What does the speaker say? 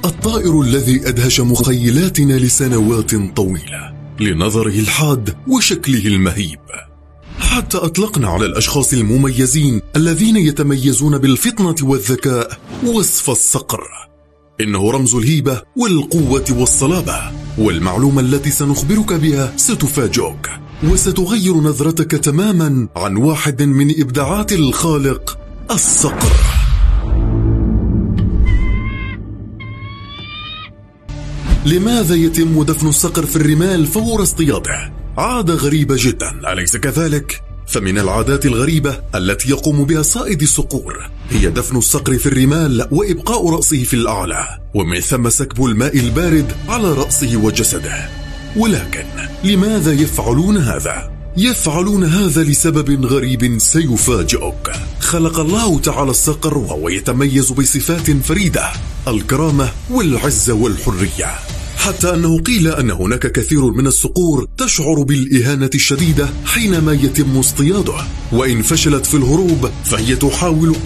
الطائر الذي أدهش مخيلاتنا لسنوات طويلة لنظره الحاد وشكله المهيب، حتى أطلقنا على الأشخاص المميزين الذين يتميزون بالفطنة والذكاء وصف الصقر. إنه رمز الهيبة والقوة والصلابة، والمعلومة التي سنخبرك بها ستفاجئك وستغير نظرتك تماما عن واحد من إبداعات الخالق، الصقر. لماذا يتم دفن الصقر في الرمال فور اصطياده؟ عادة غريبة جدا، أليس كذلك؟ فمن العادات الغريبة التي يقوم بها صائد الصقور هي دفن الصقر في الرمال وإبقاء رأسه في الأعلى، ومن ثم سكب الماء البارد على رأسه وجسده. ولكن لماذا يفعلون هذا؟ يفعلون هذا لسبب غريب سيفاجئك. خلق الله تعالى الصقر وهو يتميز بصفات فريدة، الكرامة والعزة والحرية، حتى أنه قيل أن هناك كثير من الصقور تشعر بالإهانة الشديدة حينما يتم اصطياده، وإن فشلت في الهروب فهي تحاول